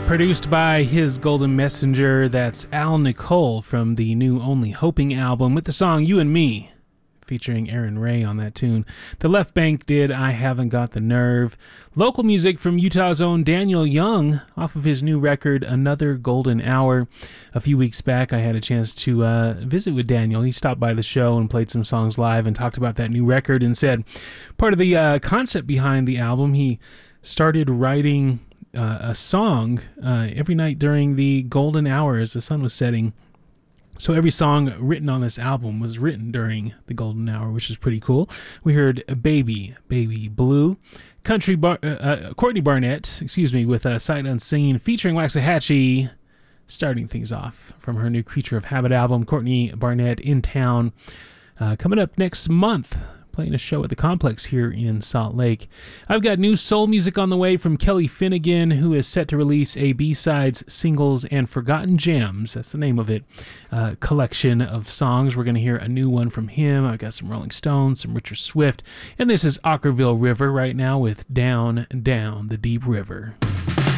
Produced by his Golden Messenger, that's Al Nicole from the new Only Hoping album with the song You and Me, featuring Aaron Ray on that tune. The Left Bank did I Haven't Got the Nerve. Local music from Utah's own Daniel Young off of his new record, Another Golden Hour. A few weeks back, I had a chance to visit with Daniel. He stopped by the show and played some songs live and talked about that new record and said part of the concept behind the album, he started writing a song every night during the golden hour as the sun was setting. So every song written on this album was written during the golden hour, which is pretty cool. We heard Baby, Baby Blue, Courtney Barnett, with Sight Unseen, featuring Waxahachie, starting things off from her new Creature of Habit album. Courtney Barnett in town, coming up next month, playing a show at the Complex here in Salt Lake. I've got new soul music on the way from Kelly Finnegan, who is set to release a B-Sides, Singles, and Forgotten Gems, that's the name of it, collection of songs. We're going to hear a new one from him. I've got some Rolling Stones, some Richard Swift, and this is Ockerville River right now with Down, Down the Deep River.